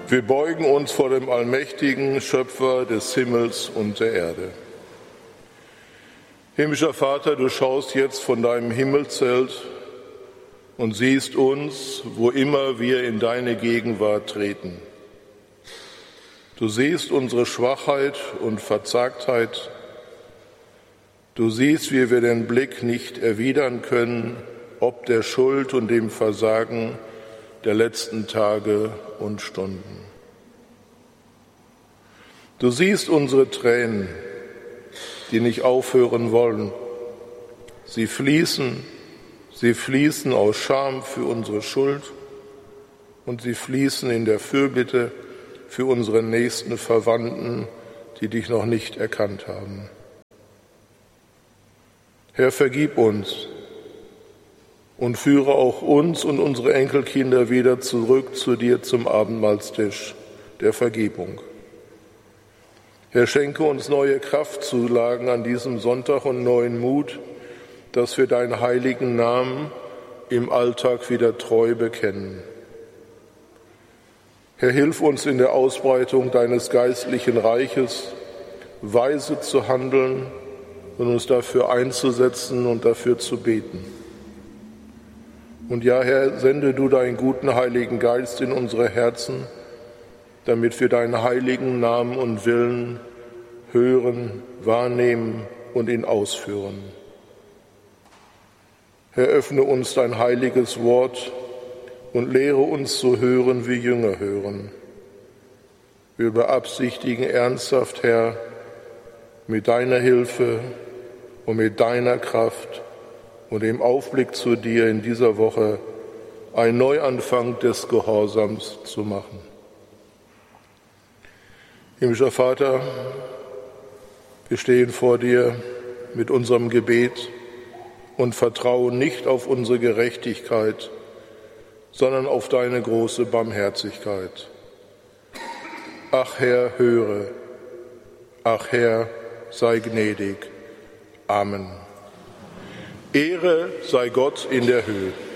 Wir beugen uns vor dem allmächtigen Schöpfer des Himmels und der Erde. Himmlischer Vater, du schaust jetzt von deinem Himmelszelt und siehst uns, wo immer wir in deine Gegenwart treten. Du siehst unsere Schwachheit und Verzagtheit. Du siehst, wie wir den Blick nicht erwidern können, ob der Schuld und dem Versagen der letzten Tage und Stunden. Du siehst unsere Tränen, die nicht aufhören wollen. Sie fließen aus Scham für unsere Schuld und sie fließen in der Fürbitte für unsere nächsten Verwandten, die dich noch nicht erkannt haben. Herr, vergib uns und führe auch uns und unsere Enkelkinder wieder zurück zu dir zum Abendmahlstisch der Vergebung. Herr, schenke uns neue Kraftzulagen an diesem Sonntag und neuen Mut, dass wir deinen heiligen Namen im Alltag wieder treu bekennen. Herr, hilf uns in der Ausbreitung deines geistlichen Reiches, weise zu handeln und uns dafür einzusetzen und dafür zu beten. Und ja, Herr, sende du deinen guten Heiligen Geist in unsere Herzen, damit wir deinen heiligen Namen und Willen hören, wahrnehmen und ihn ausführen. Herr, öffne uns dein heiliges Wort und lehre uns zu hören, wie Jünger hören. Wir beabsichtigen ernsthaft, Herr, mit deiner Hilfe und mit deiner Kraft und im Aufblick zu dir in dieser Woche einen Neuanfang des Gehorsams zu machen. Himmlischer Vater, wir stehen vor dir mit unserem Gebet und vertrauen nicht auf unsere Gerechtigkeit, sondern auf deine große Barmherzigkeit. Ach Herr, höre. Ach Herr, sei gnädig. Amen. Ehre sei Gott in der Höhe.